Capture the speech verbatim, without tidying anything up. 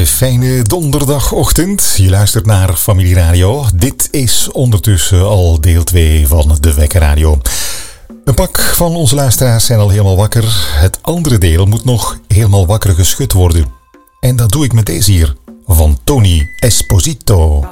fijne donderdagochtend. Je luistert naar Familie Radio. Dit is ondertussen al deel twee van de Wekker Radio. Een pak van onze luisteraars zijn al helemaal wakker. Het andere deel moet nog helemaal wakker geschud worden. En dat doe ik met deze hier, van Tony Esposito.